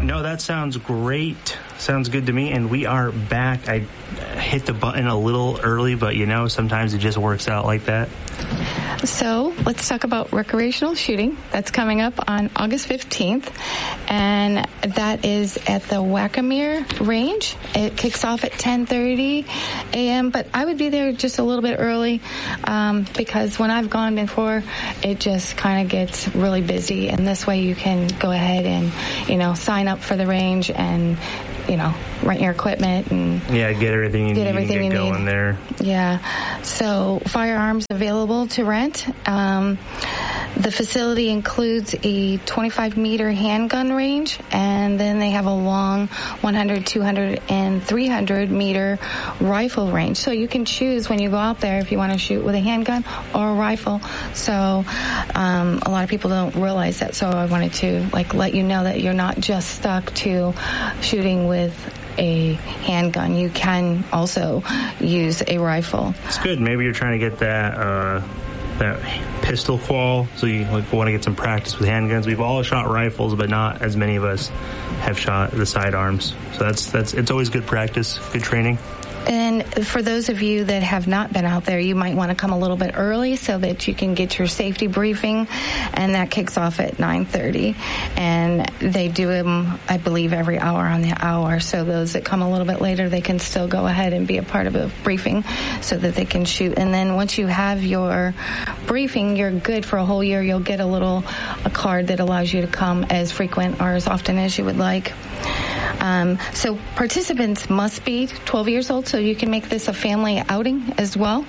No, that sounds great. Sounds good to me. And we are back. I hit the button a little early, but sometimes it just works out like that. So let's talk about recreational shooting. That's coming up on August 15th, and that is at the Wackamere Range. It kicks off at 10:30 a.m., but I would be there just a little bit early because when I've gone before, it just kind of gets really busy, and this way you can go ahead and, sign up for the range and, rent your equipment and get everything you need. Get going there. Yeah. So firearms available to rent. The facility includes a 25-meter handgun range, and then they have a long 100, 200, and 300-meter rifle range. So you can choose when you go out there if you want to shoot with a handgun or a rifle. So a lot of people don't realize that. So I wanted to let you know that you're not just stuck to shooting with a handgun. You can also use a rifle. It's good. Maybe you're trying to get that pistol qual, so you want to get some practice with handguns. We've all shot rifles, but not as many of us have shot the sidearms. So that's it's always good practice, good training. And for those of you that have not been out there, you might want to come a little bit early so that you can get your safety briefing, and that kicks off at 9:30. And they do them, I believe, every hour on the hour. So those that come a little bit later, they can still go ahead and be a part of a briefing so that they can shoot. And then once you have your briefing, you're good for a whole year. You'll get a card that allows you to come as frequent or as often as you would like. So participants must be 12 years old, so you can make this a family outing as well.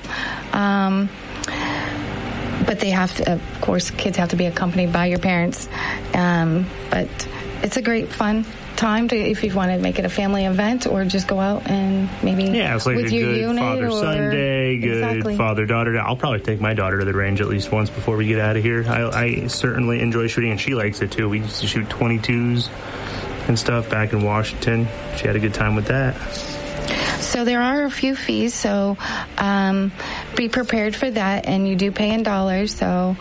But they have to, of course, kids have to be accompanied by your parents. But it's a great fun time if you want to make it a family event or just go out and maybe it's like with a your good unit father-Sunday, good father-daughter. I'll probably take my daughter to the range at least once before we get out of here. I certainly enjoy shooting, and she likes it too. We used to shoot 22s and stuff back in Washington. She had a good time with that. So there are a few fees, so be prepared for that, and you do pay in dollars. So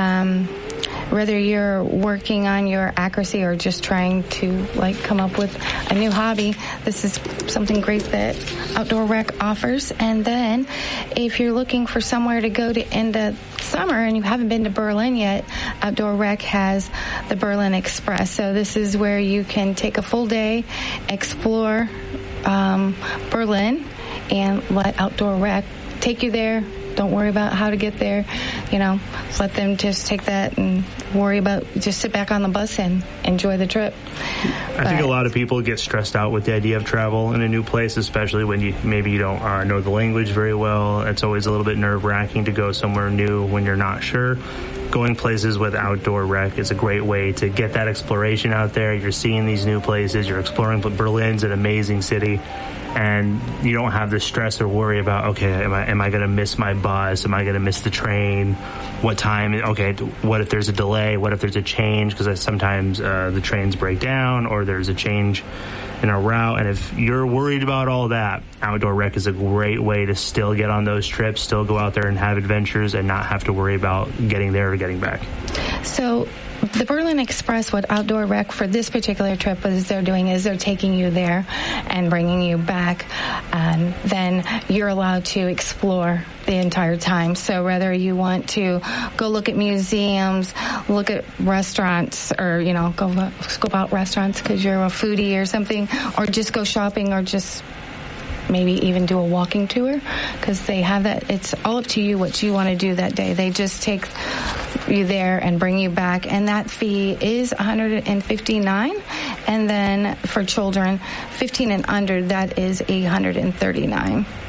whether you're working on your accuracy or just trying to come up with a new hobby, this is something great that Outdoor Rec offers. And then if you're looking for somewhere to go to end the summer and you haven't been to Berlin yet, Outdoor Rec has the Berlin Express. So this is where you can take a full day, explore Berlin, and let Outdoor Rec take you there. Don't worry about how to get there. Let them just take that and worry about, just sit back on the bus and enjoy the trip. I think a lot of people get stressed out with the idea of travel in a new place, especially when you don't know the language very well. It's always a little bit nerve-wracking to go somewhere new when you're not sure. Going places with Outdoor Rec is a great way to get that exploration out there. You're seeing these new places. You're exploring, but Berlin's an amazing city. And you don't have the stress or worry about, okay, am I going to miss my bus? Am I going to miss the train? What time? Okay, what if there's a delay? What if there's a change? Because sometimes the trains break down or there's a change in a route. And if you're worried about all that, Outdoor Rec is a great way to still get on those trips, still go out there and have adventures and not have to worry about getting there or getting back. So the Berlin Express, what Outdoor Rec for this particular trip is they're doing is they're taking you there and bringing you back, and then you're allowed to explore the entire time. So whether you want to go look at museums, look at restaurants, or go scope out restaurants because you're a foodie or something, or just go shopping, or just maybe even do a walking tour, because they have that. It's all up to you what you want to do that day. They just take you there and bring you back, and that fee is $159, and then for children 15 and under, that is $139.